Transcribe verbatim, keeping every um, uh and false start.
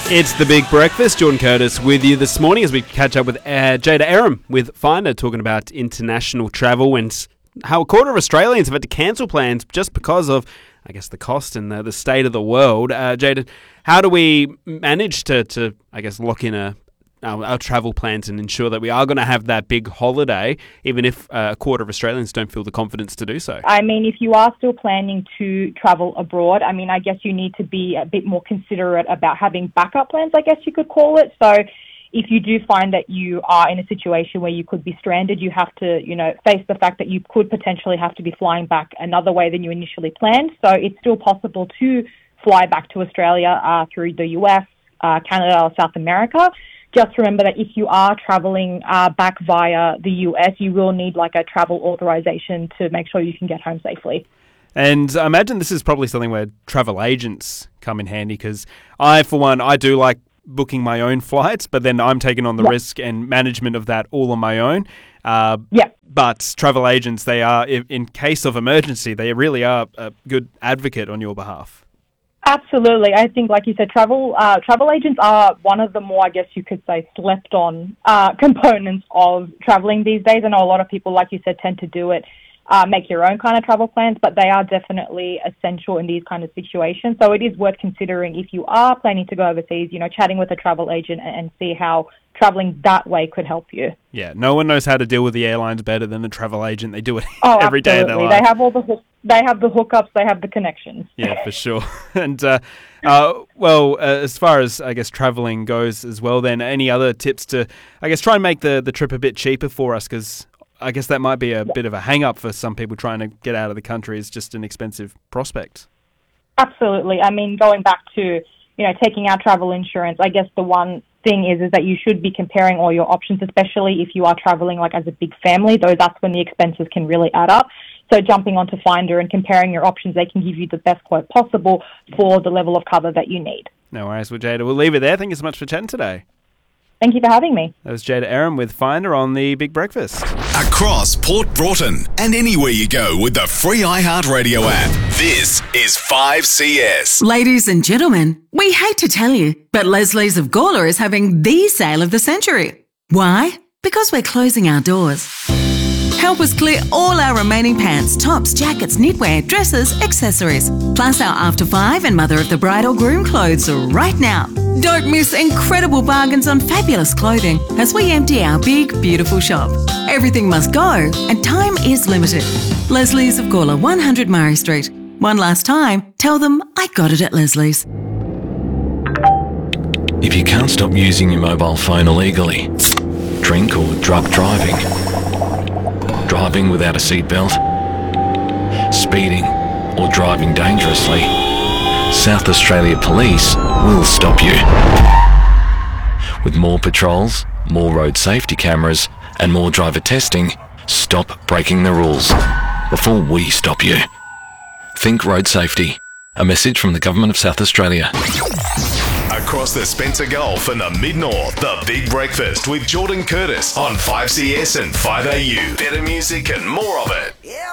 It's The Big Breakfast. Jordan Curtis with you this morning as we catch up with uh, Jada Aram with Finder, talking about international travel and how a quarter of Australians have had to cancel plans just because of, I guess, the cost and the, the state of the world. Uh, Jada, how do we manage to, to I guess, lock in a Our, our travel plans and ensure that we are going to have that big holiday, even if uh, a quarter of Australians don't feel the confidence to do so? I mean, if you are still planning to travel abroad, I mean, I guess you need to be a bit more considerate about having backup plans, I guess you could call it. So if you do find that you are in a situation where you could be stranded, you have to, you know, face the fact that you could potentially have to be flying back another way than you initially planned. So it's still possible to fly back to Australia uh, through the U S, uh, Canada, or South America. Just remember that if you are traveling uh, back via the U S, you will need like a travel authorization to make sure you can get home safely. And I imagine this is probably something where travel agents come in handy, because I, for one, I do like booking my own flights, but then I'm taking on the yep. risk and management of that all on my own. Uh, yeah. But travel agents, they are, in case of emergency, they really are a good advocate on your behalf. Absolutely. I think, like you said, travel uh, travel agents are one of the more, I guess you could say, slept on uh, components of traveling these days. I know a lot of people, like you said, tend to do it, uh, make your own kind of travel plans, but they are definitely essential in these kind of situations. So it is worth considering if you are planning to go overseas, you know, chatting with a travel agent and, and see how traveling that way could help you. Yeah, no one knows how to deal with the airlines better than the travel agent. They do it oh, every day of their life. They have all the hook- they have the hookups, they have the connections. Yeah, for sure. And uh, uh, well, uh, as far as I guess traveling goes as well, then any other tips to, I guess, try and make the, the trip a bit cheaper for us, because I guess that might be a yeah. bit of a hang up for some people trying to get out of the country. Is just an expensive prospect. Absolutely. I mean, going back to, you know, taking out travel insurance, I guess the one thing is is that you should be comparing all your options, especially if you are traveling like as a big family. Though that's when the expenses can really add up. So jumping onto Finder and comparing your options, they can give you the best quote possible for the level of cover that you need. No worries. Well, Jada, we'll leave it there. Thank you so much for chatting today. Thank you for having me. That was Jada Aram with Finder on The Big Breakfast. Across Port Broughton and anywhere you go with the free iHeartRadio app. This is five C S. Ladies and gentlemen, we hate to tell you, but Leslie's of Gawler is having the sale of the century. Why? Because we're closing our doors. Help us clear all our remaining pants, tops, jackets, knitwear, dresses, accessories, plus our After Five and Mother of the Bride or Groom clothes right now. Don't miss incredible bargains on fabulous clothing as we empty our big, beautiful shop. Everything must go and time is limited. Leslie's of Gawler, one hundred Murray Street. One last time, tell them I got it at Leslie's. If you can't stop using your mobile phone illegally, drink or drug driving, driving without a seatbelt, speeding or driving dangerously, South Australia Police will stop you. With more patrols, more road safety cameras and more driver testing, stop breaking the rules before we stop you. Think road safety. A message from the Government of South Australia. Across the Spencer Gulf and the Mid-North, The Big Breakfast with Jordan Curtis on five C S and five A U. Better music and more of it.